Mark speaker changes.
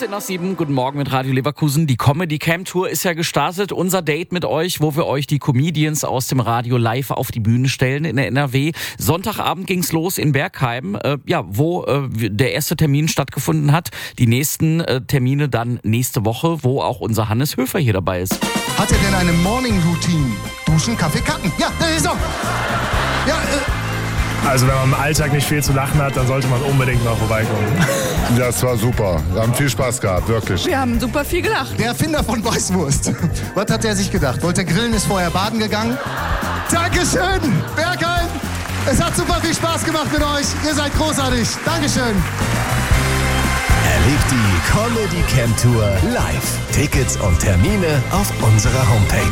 Speaker 1: 7:15. Guten Morgen mit Radio Leverkusen. Die Comedy Camp Tour ist ja gestartet. Unser Date mit euch, wo wir euch die Comedians aus dem Radio live auf die Bühne stellen in der NRW. Sonntagabend ging's los in Bergheim, wo der erste Termin stattgefunden hat. Die nächsten Termine dann nächste Woche, wo auch unser Hannes Höfer hier dabei ist.
Speaker 2: Hat er denn eine Morning Routine? Duschen, Kaffee, Kacken. Ja, so. Ja,
Speaker 3: Also wenn man im Alltag nicht viel zu lachen hat, dann sollte man unbedingt mal vorbeikommen.
Speaker 4: Ja, es war super. Wir haben viel Spaß gehabt, wirklich.
Speaker 5: Wir haben super viel gelacht.
Speaker 2: der Erfinder von Weißwurst. Was hat er sich gedacht? Wollte er grillen, ist vorher baden gegangen? Dankeschön, Bergheim. Es hat super viel Spaß gemacht mit euch. Ihr seid großartig. Dankeschön.
Speaker 6: Erlebt die Comedy Camp Tour live. Tickets und Termine auf unserer Homepage.